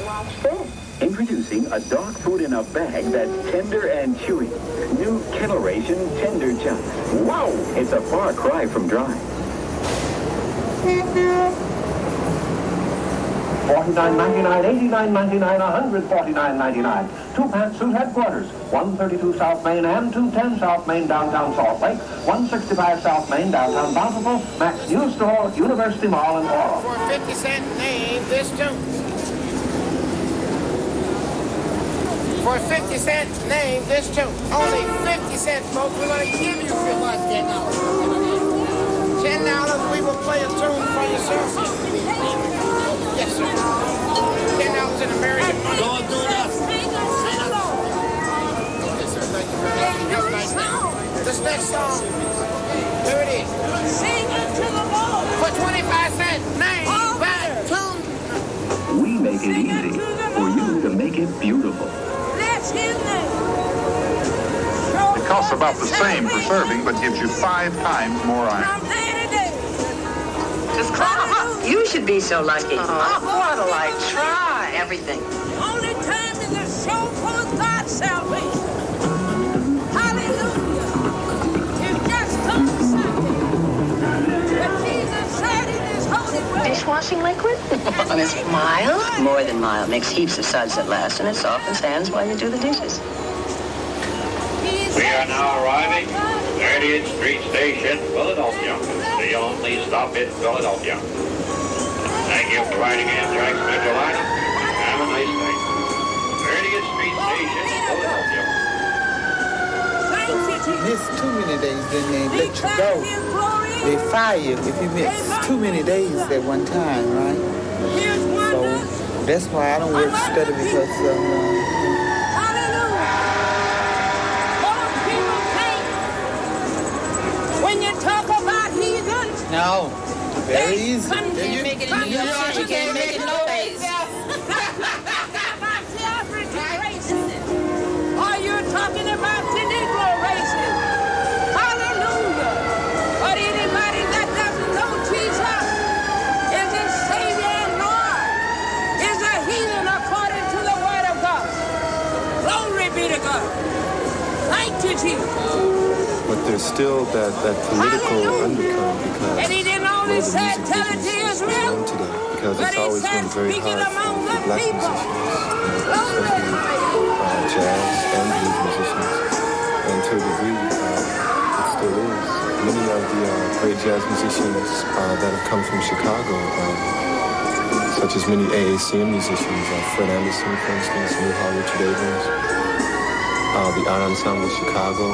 watch this. Introducing a dog food in a bag that's tender and chewy. New Kennel Ration Tender Chunks. Wow! It's a far cry from dry. $49.99, $89.99, $149.99. Two pantsuit headquarters, 132 South Main and 210 South Main, downtown Salt Lake, 165 South Main, downtown Bountiful, Max News Store, University Mall, and Oral. For 50 cents, name this tune. For 50 cents, name this tune. Only 50 cents, folks. We're going to give you $10. $10, we will play a tune for yourself. Yes, sir. $10 in American money. Don't do that. Okay, sir. Thank you very much. Have a nice day. This next song, here it is. Sing it to the Lord. For 25 cents, name that tune. We make it easy for you to make it beautiful. That's his name. It costs about the same for serving, but gives you 5 times more iron. From day to day. Just climb up. You should be so lucky. What'll I try? Everything. Only time is a show for God's salvation. Hallelujah. It's just undecided. But Jesus said in his holy word. Dishwashing liquid? And it's mild? More than mild. Makes heaps of suds that last, and it softens hands while you do the dishes. We are now arriving at 30th Street Station, Philadelphia. The only stop in Philadelphia. Thank you for riding Amtrak Metroliner. Have a nice day. 30th Street Station, Philadelphia. Miss too many days, then they let you go. They fire you if you miss too many days at one time, right? So that's why I don't work study because When you talk about heathens, no, very easy. You can't make it in New York. You can't make it no ways. Are you talking about the Negro races? Hallelujah. But anybody that doesn't know Jesus is his Savior and Lord, is a heathen according to the word of God. Glory be to God. Thank you, Jesus. But there's still that political undercurrent because and he didn't only say tell it to Israel, today, because but it's he always said been very speak it hard among for the black people. musicians, especially jazz and blues musicians, and to a degree it still is. Many of the great jazz musicians that have come from Chicago, such as many AACM musicians, Fred Anderson, for instance, Newhall Richard Abrams, the Art Ensemble Chicago.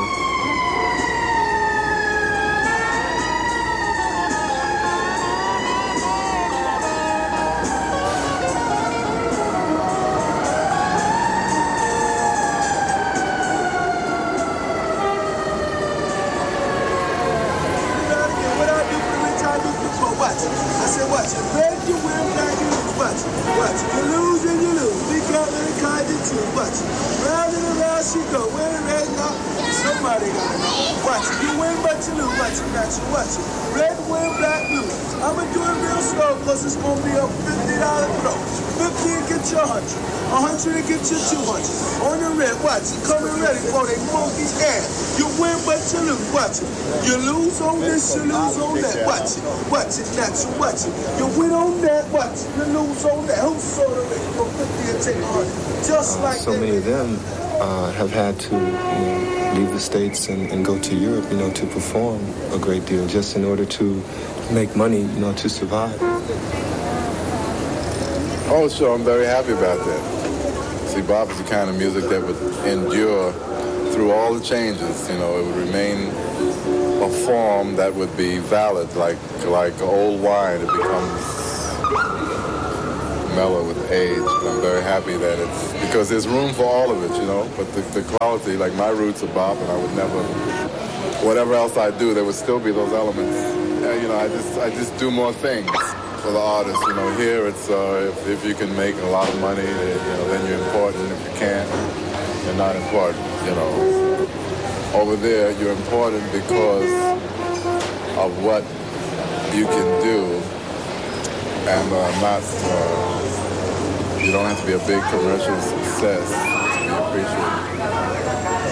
It's gonna be a $50 throw. 50 and get you 100. 100 and get you 200. On the red, watch it. Coming ready for they monkey ass. You win, but you lose. Watch it. You lose on this, you lose on that. Watch it. Watch it, not you. Watch it. You win on that. Watch it. You lose on that. Who sold it for 50 and take 100? Just like so many of them have had to leave the States and go to Europe, to perform a great deal just in order to make money, to survive. Oh, sure, I'm very happy about that. See, bop is the kind of music that would endure through all the changes. It would remain a form that would be valid, like old wine. It becomes mellow with age. I'm very happy that it's, because there's room for all of it, but the quality, like my roots are bop, and I would never, whatever else I do, there would still be those elements. I just do more things for the artist. Here it's if you can make a lot of money, then you're important. If you can't, you're not important. Over there, you're important because of what you can do, and not You don't have to be a big commercial success to be appreciated.